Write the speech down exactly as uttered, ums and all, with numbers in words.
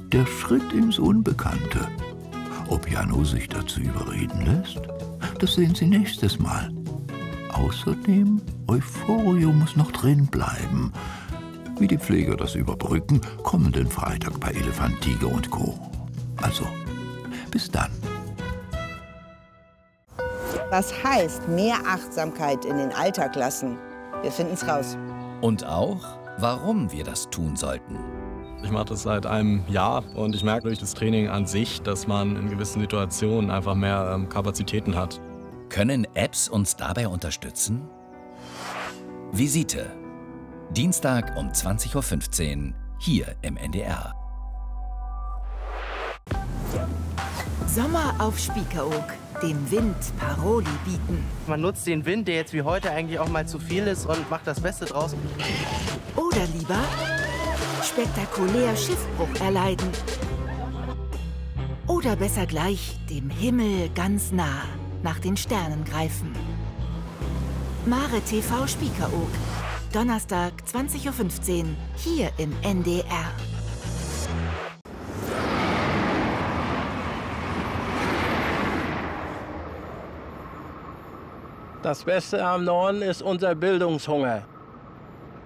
Der Schritt ins Unbekannte. Ob Jano sich dazu überreden lässt, das sehen Sie nächstes Mal. Außerdem, Euphorio muss noch drin bleiben. Wie die Pfleger das überbrücken, kommenden Freitag bei Elefant, Tiger und Co. Also, bis dann. Was heißt mehr Achtsamkeit in den Alltag lassen? Wir finden's raus. Und auch, warum wir das tun sollten. Ich mache das seit einem Jahr und ich merke durch das Training an sich, dass man in gewissen Situationen einfach mehr ähm, Kapazitäten hat. Können Apps uns dabei unterstützen? Visite. Dienstag um zwanzig Uhr fünfzehn hier im N D R. Sommer auf Spiekeroog. Dem Wind Paroli bieten. Man nutzt den Wind, der jetzt wie heute eigentlich auch mal zu viel ist, und macht das Beste draus. Oder lieber spektakulär Schiffbruch erleiden. Oder besser gleich dem Himmel ganz nah nach den Sternen greifen. Mare T V Spiekeroog. Donnerstag zwanzig Uhr fünfzehn hier im N D R. Das Beste am Norden ist unser Bildungshunger.